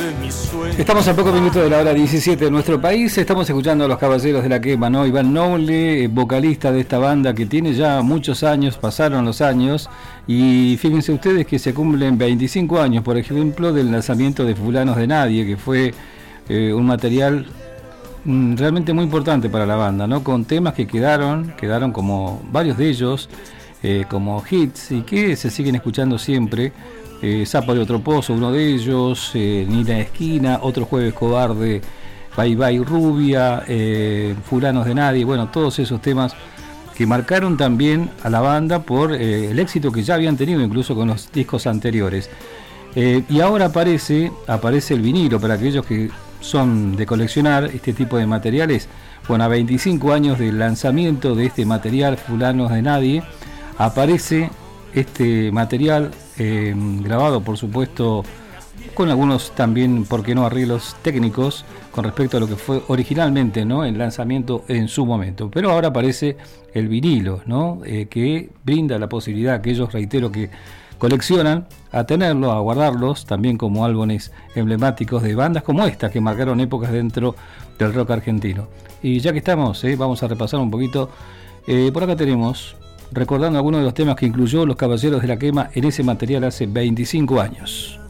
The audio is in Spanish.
Estamos a pocos minutos de la hora 17 de nuestro país. Estamos escuchando a los Caballeros de la Quema, ¿no? Iván Noble, vocalista de esta banda que tiene ya muchos años, pasaron los años. Y fíjense ustedes que se cumplen 25 años, por ejemplo, del lanzamiento de Fulanos de Nadie, que fue un material realmente muy importante para la banda, ¿no? Con temas que quedaron como varios de ellos, como hits y que se siguen escuchando siempre. Zapa de otro pozo, uno de ellos, Nina Esquina, Otro jueves cobarde, Bye Bye Rubia, Fulanos de Nadie, bueno, todos esos temas que marcaron también a la banda por el éxito que ya habían tenido incluso con los discos anteriores. Y ahora aparece el vinilo para aquellos que son de coleccionar este tipo de materiales. Bueno, a 25 años del lanzamiento de este material, Fulanos de Nadie, aparece este material grabado, por supuesto, con algunos también, ¿por qué no?, arreglos técnicos con respecto a lo que fue originalmente, ¿no?, el lanzamiento en su momento. Pero ahora aparece el vinilo, ¿no?, que brinda la posibilidad a aquellos, reitero, que coleccionan, a tenerlo, a guardarlos, también como álbumes emblemáticos de bandas como esta, que marcaron épocas dentro del rock argentino. Y ya que estamos, vamos a repasar un poquito. Por acá tenemos, recordando algunos de los temas que incluyó los Caballeros de la Quema en ese material hace 25 años.